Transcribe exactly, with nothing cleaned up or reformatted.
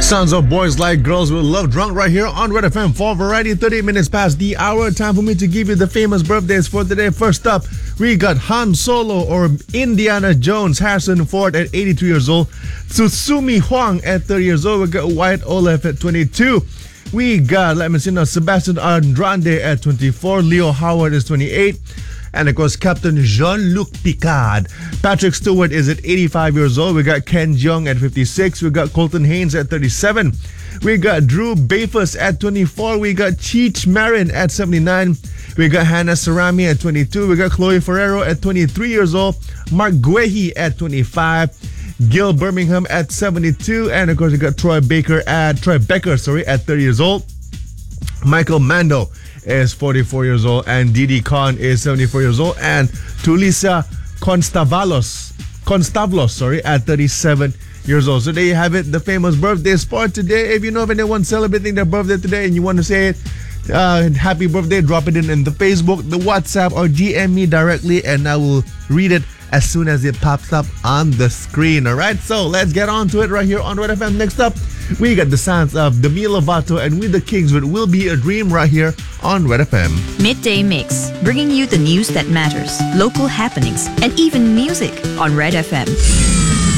Sounds of Boys Like Girls with Love Drunk right here on Red F M for Variety. thirty minutes past the hour. Time for me to give you the famous birthdays for today. First up, we got Han Solo or Indiana Jones, Harrison Ford at eighty-two years old. Tsusumi Huang at thirty years old. We got Wyatt Oleff at twenty-two. We got, let me see now, Sebastian Andrade at twenty-four. Leo Howard is twenty-eight. And of course, Captain Jean-Luc Picard. Patrick Stewart is at eighty-five years old. We got Ken Jeong at fifty-six. We got Colton Haynes at thirty-seven. We got Drew Bafus at twenty-four. We got Cheech Marin at seventy-nine. We got Hannah Sarami at twenty-two. We got Chloe Ferrero at twenty-three years old. Mark Guehi at twenty-five. Gil Birmingham at seventy-two. And of course, we got Troy Baker at Troy Becker, sorry, at thirty years old. Michael Mando is forty-four years old, and Didi Khan is seventy-four years old, and Tulisa Constavalos, Constavlos, sorry, at thirty-seven years old. So there you have it, the famous birthday spot today. If you know of anyone celebrating their birthday today and you want to say it, uh, happy birthday, drop it in in the Facebook, the WhatsApp, or D M me directly, and I will read it as soon as it pops up on the screen. All right, so let's get on to it right here on Red F M. Next up, we got the sounds of Demi Lovato and We the Kings with Will Be a Dream right here on Red F M. Midday Mix, bringing you the news that matters, local happenings, and even music on Red F M.